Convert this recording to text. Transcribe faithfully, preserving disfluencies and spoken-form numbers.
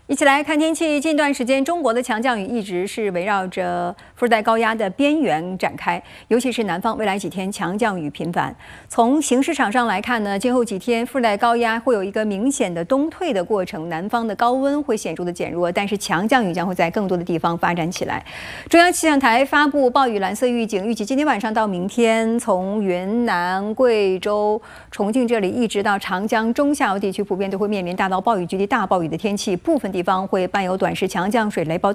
一起来看天气。近段时间，中国的强降雨一直是围绕着副热带高压的边缘展开，尤其是南方，未来几天强降雨频繁。从形势场上来看呢，今后几天副热带高压会有一个明显的东退的过程，南方的高温会显著的减弱，但是强降雨将会在更多的地方发展起来。中央气象台发布暴雨蓝色预警，预计今天晚上到明天，从云南、贵州、重庆这里一直到长江中下游地区，普遍都会面临大到暴雨局地大暴雨的天气，部分地方会伴有短时强降水、雷暴。